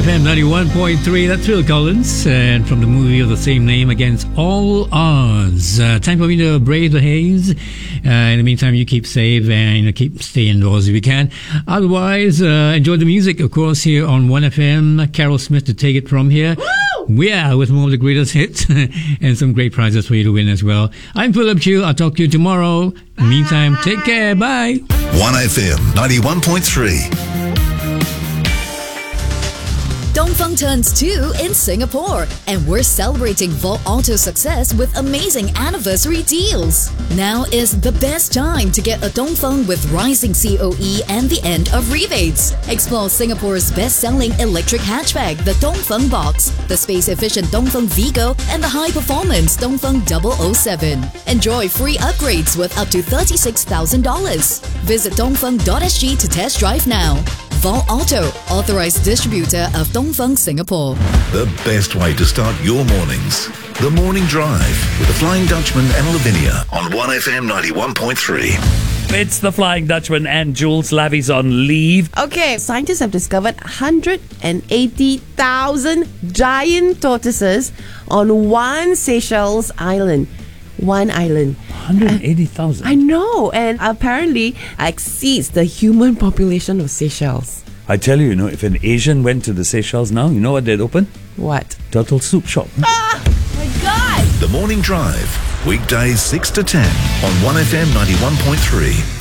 1FM 91.3. That's Phil Collins, and from the movie of the same name, Against All Odds. Time for me to brave the haze. In the meantime, you keep safe and keep stay indoors if you can. Otherwise, enjoy the music, of course, here on 1FM. Carol Smith to take it from here. Woo! Yeah, with more of the greatest hits and some great prizes for you to win as well. I'm Philip Chiu. I'll talk to you tomorrow. In the meantime, take care. Bye. 1FM 91.3. Dongfeng turns 2 in Singapore, and we're celebrating Vault Auto's success with amazing anniversary deals. Now is the best time to get a Dongfeng with rising COE and the end of rebates. Explore Singapore's best-selling electric hatchback, the Dongfeng Box, the space-efficient Dongfeng Vigo, and the high-performance Dongfeng 007. Enjoy free upgrades with up to $36,000. Visit dongfeng.sg to test drive now. Vault Auto, authorized distributor of Dongfeng Singapore. The best way to start your mornings. The Morning Drive with the Flying Dutchman and Lavinia on 1FM 91.3. It's the Flying Dutchman and Jules Lavi's on leave. Okay, scientists have discovered 180,000 giant tortoises on one Seychelles island. One island. 180,000. I know, and apparently exceeds the human population of Seychelles. I tell you, if an Asian went to the Seychelles now, you know what they'd open? What? Turtle soup shop. Ah! My God! The Morning Drive, weekdays 6 to 10 on 1FM 91.3.